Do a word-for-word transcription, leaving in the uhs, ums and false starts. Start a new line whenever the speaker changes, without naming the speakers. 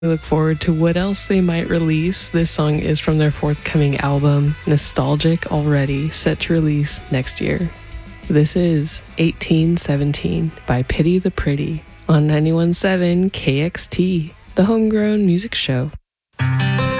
We look forward to what else they might release. This song is from their forthcoming album, Nostalgic Already, set to release next year. This is eighteen seventeen by Pity the Pretty on ninety-one point seven K X T, the Homegrown Music Show.